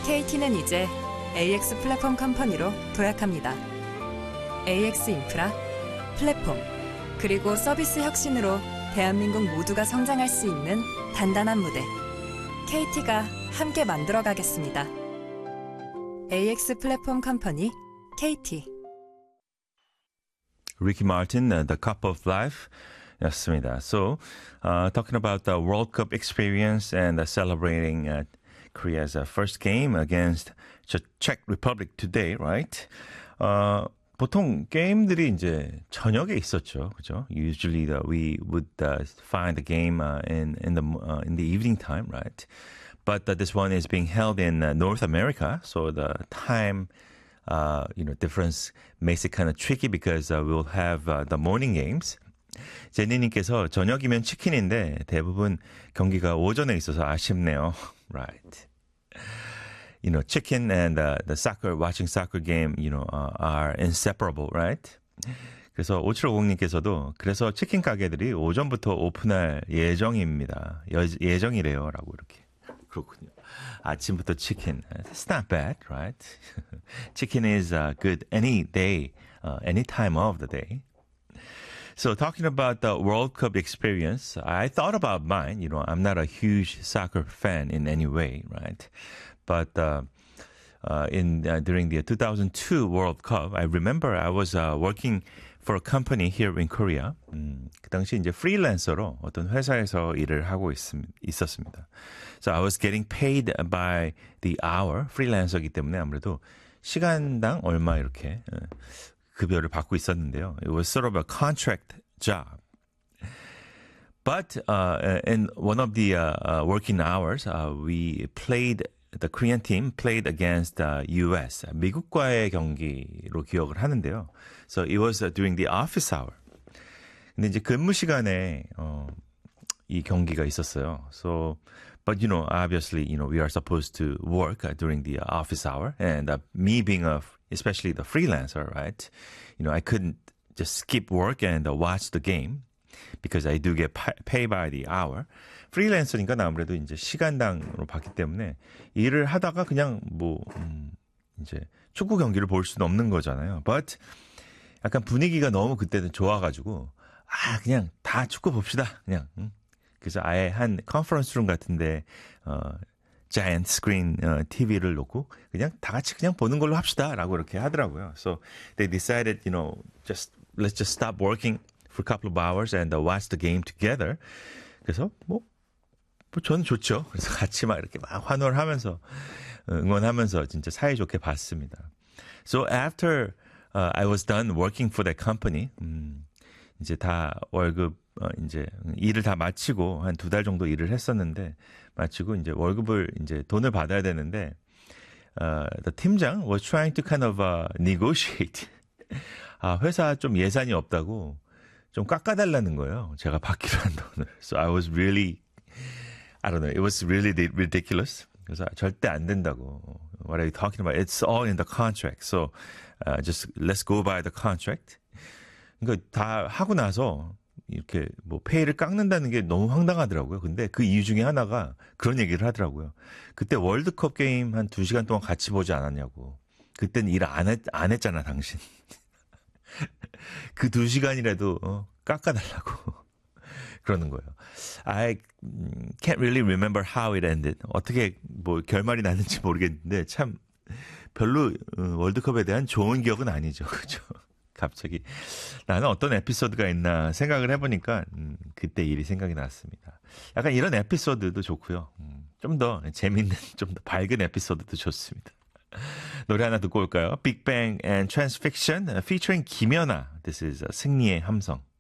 KT는 이제 AX 플랫폼 컴퍼니로 도약합니다. AX 인프라, 플랫폼, 그리고 서비스 혁신으로 대한민국 모두가 성장할 수 있는 단단한 무대. KT가 함께 만들어 가겠습니다. AX 플랫폼 컴퍼니 KT. Ricky Martin, The Cup of Life. 였습니다. So, talking about the World Cup experience and celebrating Korea's first game against the Czech Republic today, right? 보통 게임들이 이제 저녁에 있었죠, 그죠? Usually we would find the game in the evening time, right? But this one is being held in North America, so the time difference makes it kind of tricky because we'll have the morning games. 제니님께서 저녁이면 치킨인데 대부분 경기가 오전에 있어서 아쉽네요. Right. Chicken and the soccer, watching soccer game, are inseparable, right? 그래서 5750님께서도 그래서 치킨 가게들이 오전부터 오픈할 예정입니다. 예정이래요. 라고 이렇게. 그렇군요. 아침부터 치킨. That's not bad, right? Chicken is good any day, any time of the day. So talking about the World Cup experience, I thought about mine. I'm not a huge soccer fan in any way, right? But during the 2002 World Cup, I remember I was working for a company here in Korea. 그 당시 이제 프리랜서로 어떤 회사에서 일을 하고 있었습니다. So I was getting paid by the hour, 프리랜서이기 때문에 아무래도 시간당 얼마 이렇게 급여를 받고 있었는데요. It was sort of a contract job. But in one of the working hours, the Korean team played against US, 미국과의 경기로 기억을 하는데요. So it was during the office hour. 근데 이제 근무 시간에 이 경기가 있었어요. So, but obviously, we are supposed to work during the office hour, and me being especially the freelancer, right? I couldn't just skip work and watch the game because I do get paid by the hour. 프리랜서니까 아무래도 이제 시간당으로 받기 때문에 일을 하다가 그냥 이제 축구 경기를 볼 수는 없는 거잖아요. But 약간 분위기가 너무 그때는 좋아가지고 그냥 다 축구 봅시다. 그냥. 그래서 아예 한 컨퍼런스 룸 같은데 자이언트 스크린 TV를 놓고 그냥 다 같이 그냥 보는 걸로 합시다라고 이렇게 하더라고요. So they decided, let's just stop working for a couple of hours and watch the game together. 그래서 저는 좋죠. 그래서 같이 막 이렇게 막 환호를 하면서 응원하면서 진짜 사이좋게 봤습니다. So after I was done working for that company, 이제 다 월급 이제 일을 다 마치고 한 2달 정도 일을 했었는데 마치고 이제 월급을 이제 돈을 받아야 되는데 the 팀장 was trying to kind of negotiate. 회사 좀 예산이 없다고 좀 깎아달라는 거예요. 제가 받기로 한 돈을. So I was really, I don't know, it was really ridiculous. 그래서 절대 안 된다고. What are you talking about? It's all in the contract. So just let's go by the contract. 그러니까 다 하고 나서 이렇게 페이를 깎는다는 게 너무 황당하더라고요. 근데 그 이유 중에 하나가 그런 얘기를 하더라고요. 그때 월드컵 게임 한 2시간 동안 같이 보지 않았냐고. 그때는 일 안 했잖아, 당신. 그 2시간이라도 깎아달라고 그러는 거예요. I can't really remember how it ended. 어떻게 결말이 났는지 모르겠는데 참 별로 월드컵에 대한 좋은 기억은 아니죠. 그죠? 갑자기 나는 어떤 에피소드가 있나 생각을 해보니까 그때 일이 생각이 났습니다. 약간 이런 에피소드도 좋고요. 좀 더 재밌는, 좀 더 밝은 에피소드도 좋습니다. 노래 하나 듣고 올까요? 빅뱅 and Transfiction featuring 김연아. This is 승리의 함성.